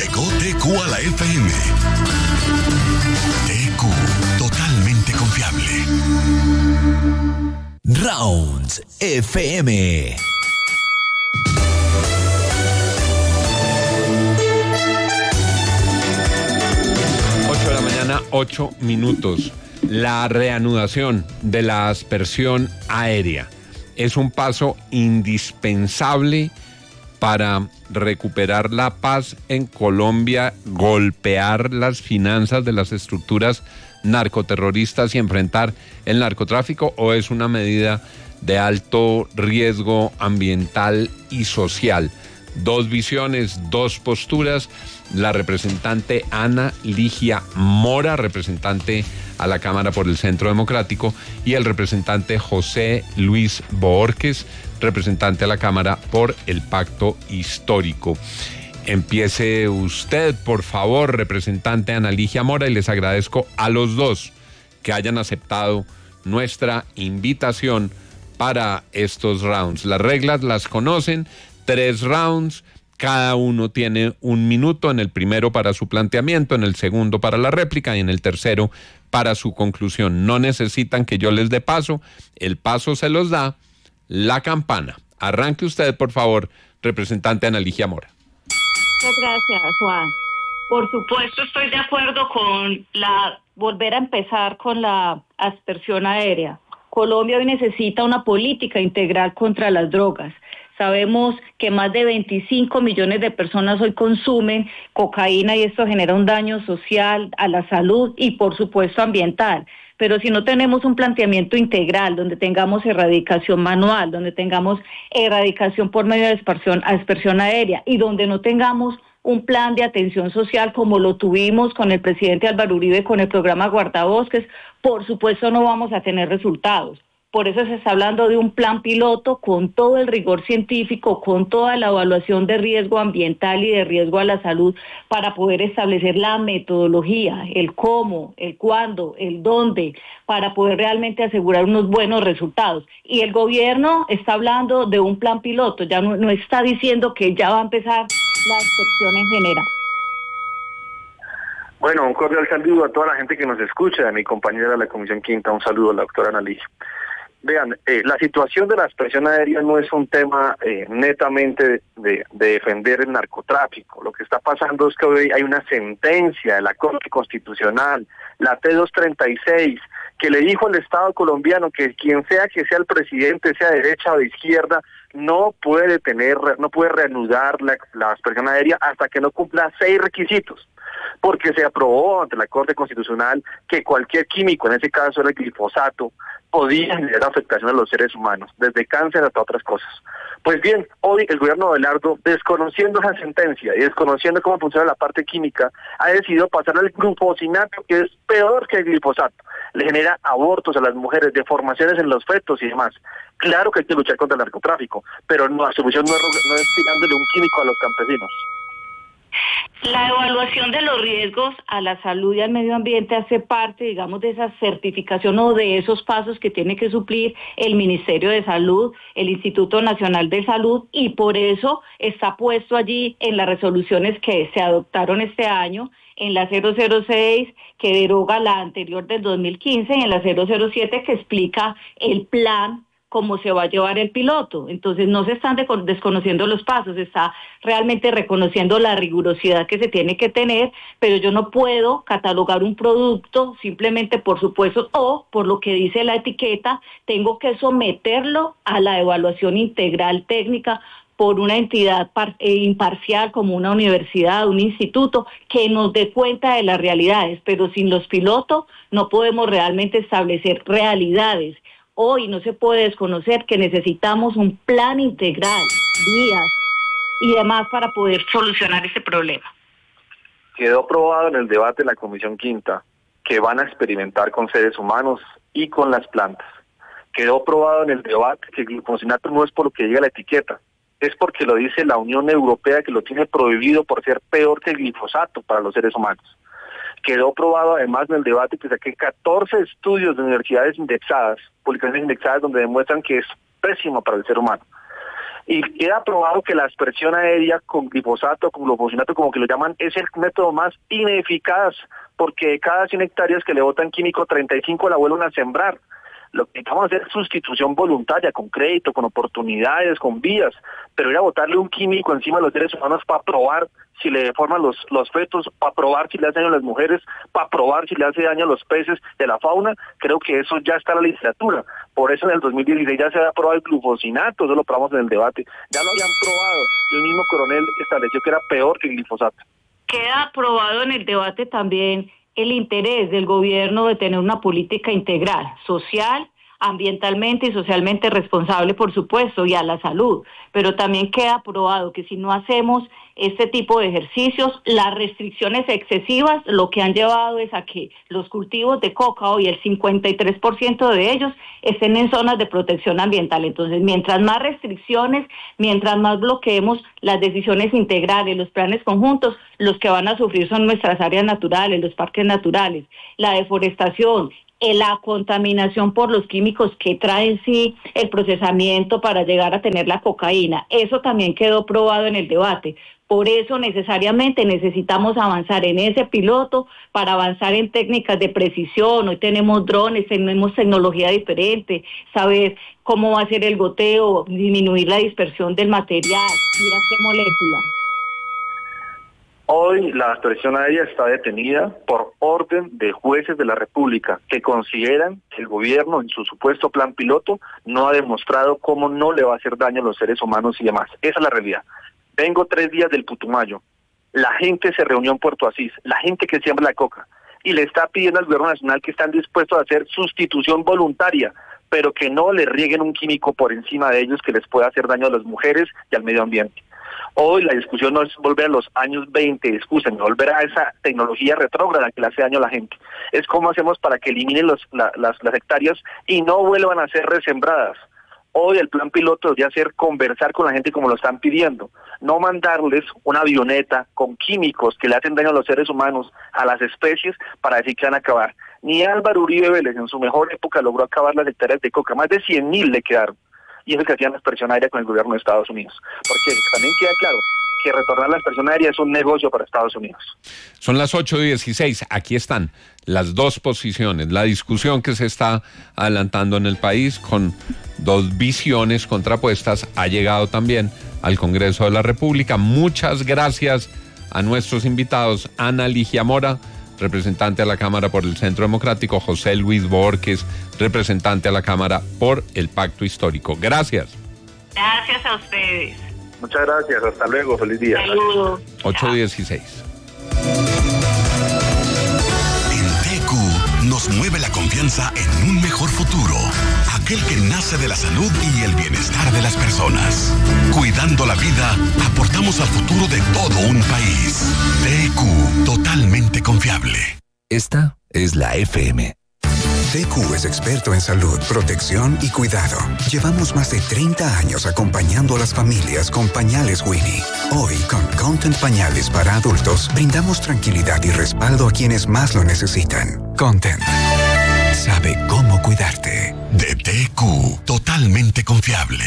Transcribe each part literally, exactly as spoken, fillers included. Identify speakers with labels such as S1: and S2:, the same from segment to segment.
S1: Llegó T Q a la F M. T Q, totalmente confiable. Rounds F M.
S2: ocho de la mañana, ocho minutos. La reanudación de la aspersión aérea es un paso indispensable para recuperar la paz en Colombia, golpear las finanzas de las estructuras narcoterroristas y enfrentar el narcotráfico, o es una medida de alto riesgo ambiental y social. Dos visiones, dos posturas. La representante Ana Ligia Mora, representante a la Cámara por el Centro Democrático, y el representante José Luis Boorques, representante a la Cámara por el Pacto Histórico. Empiece usted, por favor, representante Ana Ligia Mora, y les agradezco a los dos que hayan aceptado nuestra invitación para estos rounds. Las reglas las conocen, tres rounds. Cada uno tiene un minuto, en el primero para su planteamiento, en el segundo para la réplica y en el tercero para su conclusión. No necesitan que yo les dé paso, el paso se los da la campana. Arranque usted, por favor, representante Ana Ligia Mora.
S3: Muchas gracias, Juan. Por supuesto, estoy de acuerdo con la volver a empezar con la aspersión aérea. Colombia hoy necesita una política integral contra las drogas. Sabemos que más de veinticinco millones de personas hoy consumen cocaína y esto genera un daño social, a la salud y por supuesto ambiental. Pero si no tenemos un planteamiento integral, donde tengamos erradicación manual, donde tengamos erradicación por medio de aspersión, aspersión aérea y donde no tengamos un plan de atención social como lo tuvimos con el presidente Álvaro Uribe con el programa Guardabosques, por supuesto no vamos a tener resultados. Por eso se está hablando de un plan piloto con todo el rigor científico, con toda la evaluación de riesgo ambiental y de riesgo a la salud para poder establecer la metodología, el cómo, el cuándo, el dónde, para poder realmente asegurar unos buenos resultados. Y el gobierno está hablando de un plan piloto, ya no, no está diciendo que ya va a empezar la inspección en general.
S4: Bueno, un cordial saludo a toda la gente que nos escucha, a mi compañera de la Comisión Quinta, un saludo a la doctora Ana Ligia. Vean, eh, la situación de la aspersión aérea no es un tema eh, netamente de, de, de defender el narcotráfico. Lo que está pasando es que hoy hay una sentencia de la Corte Constitucional, la T doscientos treinta y seis, que le dijo al Estado colombiano que quien sea que sea el presidente, sea de derecha o de izquierda, no puede tener, no puede reanudar la, la aspersión aérea hasta que no cumpla seis requisitos. Porque se aprobó ante la Corte Constitucional que cualquier químico, en ese caso el glifosato, podía generar afectación a los seres humanos, desde cáncer hasta otras cosas. Pues bien, hoy el gobierno de Abelardo, desconociendo esa sentencia y desconociendo cómo funciona la parte química, ha decidido pasar al glufosinato, que es peor que el glifosato. Le genera abortos a las mujeres, deformaciones en los fetos y demás. Claro que hay que luchar contra el narcotráfico, pero no, la solución no es, no es tirándole un químico a los campesinos.
S3: La evaluación de los riesgos a la salud y al medio ambiente hace parte, digamos, de esa certificación o de esos pasos que tiene que suplir el Ministerio de Salud, el Instituto Nacional de Salud, y por eso está puesto allí en las resoluciones que se adoptaron este año, en la cero cero seis, que deroga la anterior del dos mil quince, y en la cero cero siete, que explica el plan cómo se va a llevar el piloto. Entonces no se están desconociendo los pasos, se está realmente reconociendo la rigurosidad que se tiene que tener, pero yo no puedo catalogar un producto simplemente por supuesto o por lo que dice la etiqueta, tengo que someterlo a la evaluación integral técnica por una entidad par, eh, imparcial como una universidad, un instituto, que nos dé cuenta de las realidades, pero sin los pilotos no podemos realmente establecer realidades. Hoy no se puede desconocer que necesitamos un plan integral, vías y demás para poder solucionar este problema.
S4: Quedó aprobado en el debate de la Comisión Quinta que van a experimentar con seres humanos y con las plantas. Quedó aprobado en el debate que el glufosinato no es por lo que diga la etiqueta, es porque lo dice la Unión Europea, que lo tiene prohibido por ser peor que el glifosato para los seres humanos. Quedó probado además en el debate que saqué catorce estudios de universidades indexadas, publicaciones indexadas, donde demuestran que es pésimo para el ser humano. Y queda probado que la aspersión aérea con glifosato, con glufosinato, como que lo llaman, es el método más ineficaz, porque de cada cien hectáreas que le botan químico, treinta y cinco la vuelven a sembrar. Lo que necesitamos hacer es sustitución voluntaria, con crédito, con oportunidades, con vías, pero ir a botarle un químico encima a los seres humanos para probar si le deforman los, los fetos, para probar si le hace daño a las mujeres, para probar si le hace daño a los peces de la fauna, creo que eso ya está en la literatura. Por eso en el dos mil dieciséis ya se había probado el glufosinato, eso lo probamos en el debate, ya lo habían probado, y un mismo coronel estableció que era peor que el glifosato.
S3: Queda aprobado en el debate también el interés del gobierno de tener una política integral, social, ambientalmente y socialmente responsable, por supuesto, y a la salud, pero también queda probado que si no hacemos este tipo de ejercicios, las restricciones excesivas lo que han llevado es a que los cultivos de coca, hoy el cincuenta y tres por ciento de ellos estén en zonas de protección ambiental. Entonces, mientras más restricciones, mientras más bloqueemos las decisiones integrales, los planes conjuntos, los que van a sufrir son nuestras áreas naturales, los parques naturales, la deforestación, la contaminación por los químicos que traen sí el procesamiento para llegar a tener la cocaína. Eso también quedó probado en el debate. Por eso necesariamente necesitamos avanzar en ese piloto para avanzar en técnicas de precisión. Hoy tenemos drones, tenemos tecnología diferente, saber cómo va a ser el goteo, disminuir la dispersión del material. Mira qué molécula.
S4: Hoy la aspersión aérea está detenida por orden de jueces de la República que consideran que el gobierno en su supuesto plan piloto no ha demostrado cómo no le va a hacer daño a los seres humanos y demás. Esa es la realidad. Vengo tres días del Putumayo. La gente se reunió en Puerto Asís, la gente que siembra la coca, y le está pidiendo al gobierno nacional que están dispuestos a hacer sustitución voluntaria, pero que no le rieguen un químico por encima de ellos que les pueda hacer daño a las mujeres y al medio ambiente. Hoy la discusión no es volver a los años veinte, excusen, volver a esa tecnología retrógrada que le hace daño a la gente. Es cómo hacemos para que eliminen los, la, las, las hectáreas y no vuelvan a ser resembradas. Hoy el plan piloto debería ser conversar con la gente como lo están pidiendo, no mandarles una avioneta con químicos que le hacen daño a los seres humanos, a las especies, para decir que van a acabar. Ni Álvaro Uribe Vélez en su mejor época logró acabar las hectáreas de coca, más de cien mil le quedaron. Y eso que hacían la aspersión aérea con el gobierno de Estados Unidos. Porque también queda claro que retornar la aspersión aérea es un negocio para Estados Unidos.
S2: Son las ocho dieciséis, aquí están las dos posiciones, la discusión que se está adelantando en el país con dos visiones contrapuestas ha llegado también al Congreso de la República. Muchas gracias a nuestros invitados, Ana Ligia Mora, representante a la Cámara por el Centro Democrático, José Luis Borges, representante a la Cámara por el Pacto Histórico. Gracias.
S3: Gracias a ustedes.
S4: Muchas gracias, hasta luego, feliz día.
S3: Saludos.
S2: ocho dieciséis.
S1: En T Q nos mueve la confianza en un mejor futuro, aquel que nace de la salud y el bienestar de las personas. Cuidando la vida, aportamos al futuro de todo un país. T Q, totalmente confiable.
S5: Esta es la F M.
S6: T Q es experto en salud, protección y cuidado. Llevamos más de treinta años acompañando a las familias con pañales Winnie. Hoy, con Content Pañales para adultos, brindamos tranquilidad y respaldo a quienes más lo necesitan. Content sabe cómo cuidarte.
S1: De T Q, totalmente confiable.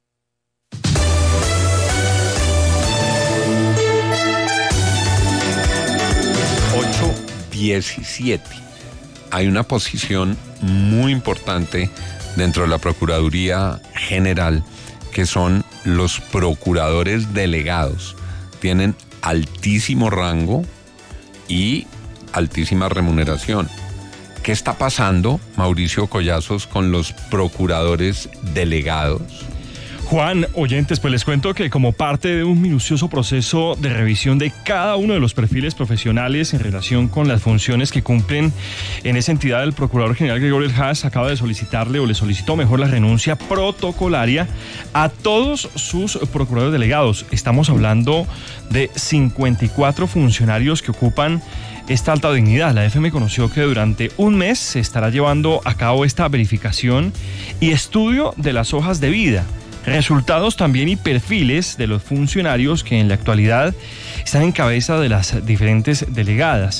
S2: ocho diecisiete. Hay una posición muy importante dentro de la Procuraduría General, que son los procuradores delegados. Tienen altísimo rango y altísima remuneración. ¿Qué está pasando, Mauricio Collazos, con los procuradores delegados?
S7: Juan, oyentes, pues les cuento que como parte de un minucioso proceso de revisión de cada uno de los perfiles profesionales en relación con las funciones que cumplen en esa entidad, el Procurador General Gregorio Eljas acaba de solicitarle o le solicitó mejor la renuncia protocolaria a todos sus procuradores delegados. Estamos hablando de cincuenta y cuatro funcionarios que ocupan esta alta dignidad. La F M conoció que durante un mes se estará llevando a cabo esta verificación y estudio de las hojas de vida, resultados también y perfiles de los funcionarios que en la actualidad están en cabeza de las diferentes delegadas.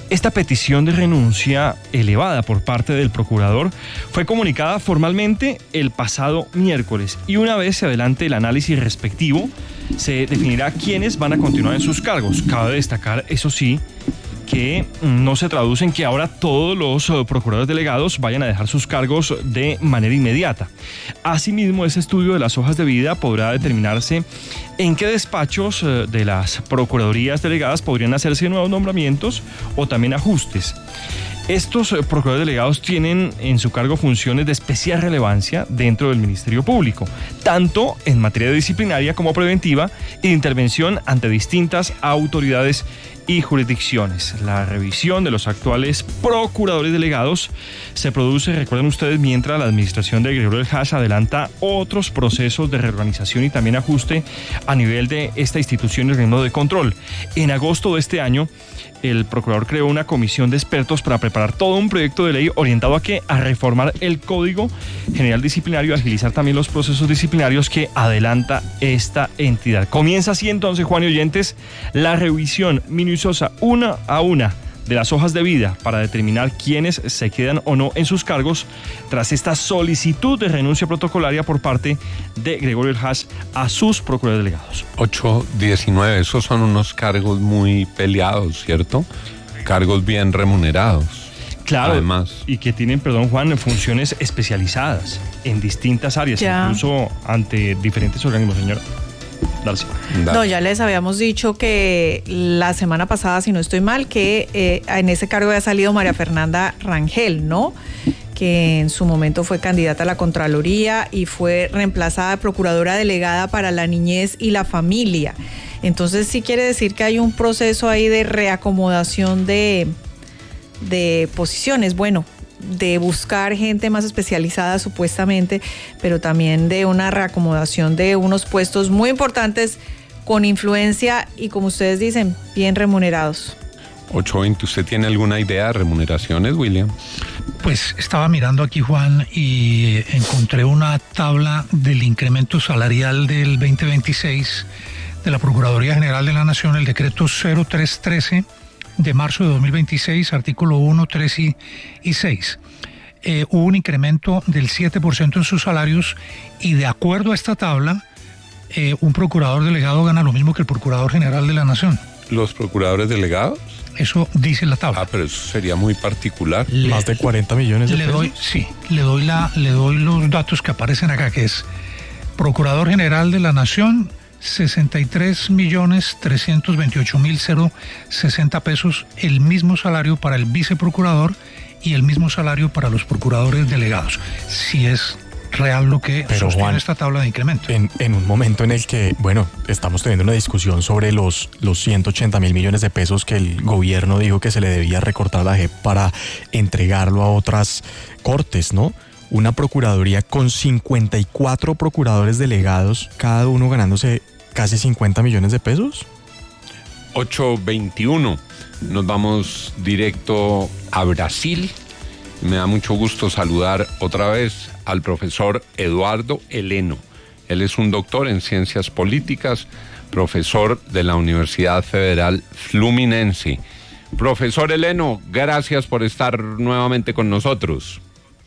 S7: Esta petición de renuncia elevada por parte del procurador fue comunicada formalmente el pasado miércoles y una vez se adelante el análisis respectivo, se definirá quiénes van a continuar en sus cargos. Cabe destacar, eso sí, que no se traduce en que ahora todos los uh, procuradores delegados vayan a dejar sus cargos de manera inmediata. Asimismo, ese estudio de las hojas de vida podrá determinarse en qué despachos uh, de las procuradurías delegadas podrían hacerse nuevos nombramientos o también ajustes. Estos uh, procuradores delegados tienen en su cargo funciones de especial relevancia dentro del Ministerio Público, tanto en materia disciplinaria como preventiva y de intervención ante distintas autoridades y jurisdicciones. La revisión de los actuales procuradores delegados se produce, recuerden ustedes, mientras la administración de Gregorio Ordaz adelanta otros procesos de reorganización y también ajuste a nivel de esta institución y organismo de control. En agosto de este año, el procurador creó una comisión de expertos para preparar todo un proyecto de ley orientado a que a reformar el Código General Disciplinario y agilizar también los procesos disciplinarios que adelanta esta entidad. Comienza así entonces, Juan y oyentes, la revisión minuciosa una a una de las hojas de vida para determinar quiénes se quedan o no en sus cargos tras esta solicitud de renuncia protocolaria por parte de Gregorio Ordaz a sus procuradores delegados.
S2: ocho diecinueve, esos son unos cargos muy peleados, ¿cierto? Cargos bien remunerados.
S7: Claro,
S2: además.
S7: Y que tienen, perdón Juan, funciones especializadas en distintas áreas, ya. Incluso ante diferentes organismos, señora. Darcy.
S8: No, ya les habíamos dicho que la semana pasada, si no estoy mal, que eh, en ese cargo había salido María Fernanda Rangel, ¿no? Que en su momento fue candidata a la Contraloría y fue reemplazada de procuradora delegada para la niñez y la familia. Entonces sí quiere decir que hay un proceso ahí de reacomodación de, de posiciones. Bueno, de buscar gente más especializada supuestamente, pero también de una reacomodación de unos puestos muy importantes con influencia y, como ustedes dicen, bien remunerados.
S2: ocho veinte, ¿usted tiene alguna idea de remuneraciones, William?
S9: Pues estaba mirando aquí, Juan, y encontré una tabla del incremento salarial del veinte veintiséis de la Procuraduría General de la Nación, el decreto cero tres trece de marzo de dos mil veintiséis, artículo uno, tres y, y seis. Eh, hubo un incremento del siete por ciento en sus salarios y, de acuerdo a esta tabla, eh, un procurador delegado gana lo mismo que el Procurador General de la Nación.
S2: ¿Los procuradores delegados?
S9: Eso dice la tabla.
S2: Ah, pero eso sería muy particular.
S7: Le, Más de cuarenta millones de
S9: le
S7: pesos.
S9: Doy, sí, le doy, la, le doy los datos que aparecen acá, que es Procurador General de la Nación, sesenta y tres millones trescientos veintiocho mil sesenta pesos, el mismo salario para el viceprocurador y el mismo salario para los procuradores delegados. Si es real lo que
S10: Pero,
S9: sostiene
S10: Juan,
S9: esta tabla de incremento.
S10: En, en un momento en el que, bueno, estamos teniendo una discusión sobre los, los ciento ochenta mil millones de pesos que el gobierno dijo que se le debía recortar a la J E P para entregarlo a otras cortes, ¿no? Una procuraduría con cincuenta y cuatro procuradores delegados, cada uno ganándose casi cincuenta millones de pesos.
S2: ocho veintiuno, nos vamos directo a Brasil. Me da mucho gusto saludar otra vez al profesor Eduardo Heleno. Él es un doctor en ciencias políticas, profesor de la Universidad Federal Fluminense. Profesor Heleno, gracias por estar nuevamente con nosotros.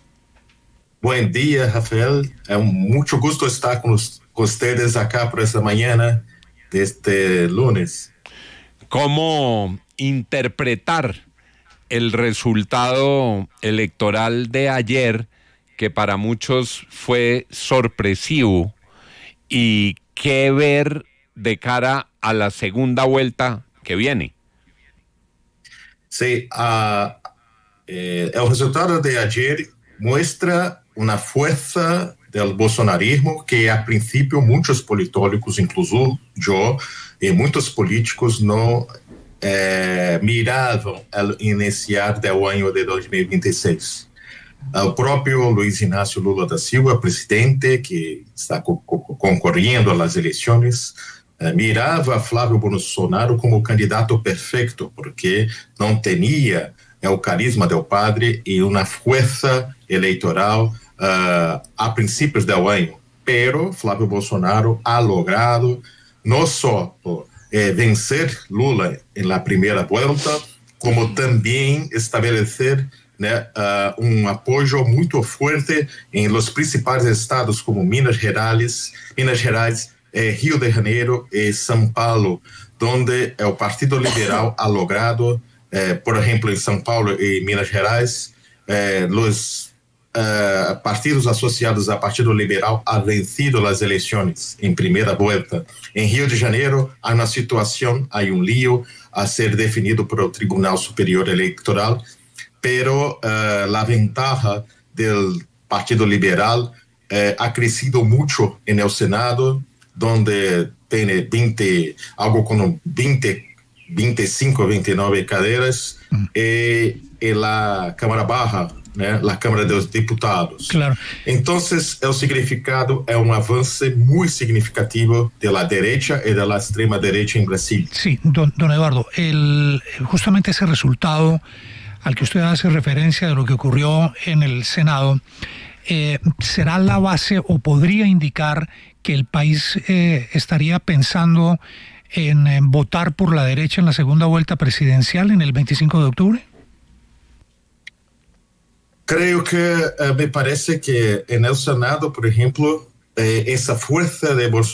S11: Buen día, Rafael. Es un mucho gusto estar con, los, con ustedes acá por esta mañana de este lunes.
S2: ¿Cómo interpretar el resultado electoral de ayer, que para muchos fue sorpresivo, y qué ver de cara a la segunda vuelta que viene?
S11: Sí, uh, eh, el resultado de ayer muestra una fuerza del bolsonarismo que a principio muchos politólogos, incluso yo, y muchos políticos no eh, miravam al iniciar del año de dois mil veintiséis. El propio Luiz Inácio Lula da Silva, presidente, que está co co concorriendo a las elecciones, eh, mirava a Flávio Bolsonaro como candidato perfecto, porque no tenía el carisma del padre y una fuerza electoral uh, a principios del año. Pero Flávio Bolsonaro ha logrado no solo eh, vencer Lula en la primera vuelta, como también establecer, né, uh, un apoyo muy fuerte en los principales estados como Minas Gerais, Minas Gerais, eh, Rio de Janeiro y São Paulo, donde el Partido Liberal ha logrado, eh, por ejemplo, en São Paulo y Minas Gerais, eh, los Uh, partidos asociados al Partido Liberal han vencido las elecciones en primera vuelta. En Rio de Janeiro hay una situación, hay un lío a ser definido por el Tribunal Superior Electoral, pero uh, la ventaja del Partido Liberal uh, ha crecido mucho en el Senado, donde tiene veinte, algo como veinte, veinticinco, veintinueve caderas, mm. y en la Cámara Baja, né, la Câmara dos Diputados.
S9: Claro.
S11: Entonces, el significado es un avance muy significativo de la derecha y de la extrema derecha en Brasil.
S9: Sí, don, don Eduardo, el, justamente ese resultado al que usted hace referencia de lo que ocurrió en el Senado, eh, ¿será la base o podría indicar que el país eh, estaría pensando en, en votar por la derecha en la segunda vuelta presidencial en el veinticinco de octubre?
S11: Creo que uh, me parece que en el Senado, por ejemplo, eh, esa fuerza de Bolsonaro